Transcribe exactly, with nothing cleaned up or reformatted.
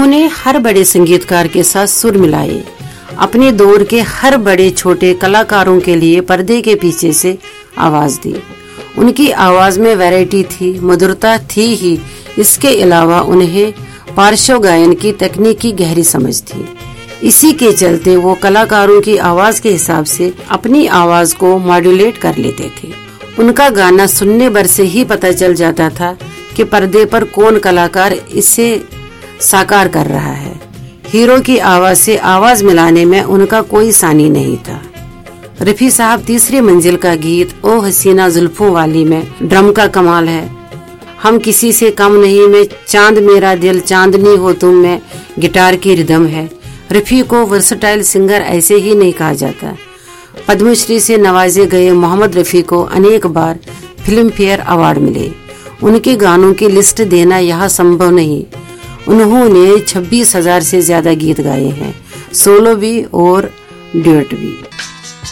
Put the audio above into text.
उन्होंने हर बड़े संगीतकार के साथ सुर मिलाए, अपने दौर के हर बड़े छोटे कलाकारों के लिए पर्दे के पीछे से आवाज दी। उनकी आवाज में वैरायटी थी, मधुरता थी ही, इसके अलावा उन्हें पार्श्व गायन की तकनीक की गहरी समझ थी। इसी के चलते वो कलाकारों की आवाज के हिसाब से अपनी आवाज को मॉड्यूलेट कर लेते थे। उनका गाना सुनने भर से ही पता चल जाता था कि पर्दे पर कौन कलाकार इसे साकार कर रहा है। हीरो की आवाज से आवाज मिलाने में उनका कोई सानी नहीं था। रफी साहब तीसरी मंजिल का गीत ओ हसीना जुल्फों वाली में ड्रम का कमाल है। हम किसी से कम नहीं में चांद मेरा दिल चांदनी हो तुम में गिटार की रिदम है। रफी को वर्सटाइल सिंगर ऐसे ही नहीं कहा जाता। पद्मश्री से नवाजे गए मोहम्मद रफी को अनेक बार फिल्म फेयर अवार्ड मिले। उनके गानों की लिस्ट देना यहाँ संभव नहीं। उन्होंने छब्बीस हजार से ज्यादा गीत गाए हैं, सोलो भी और ड्यूट भी।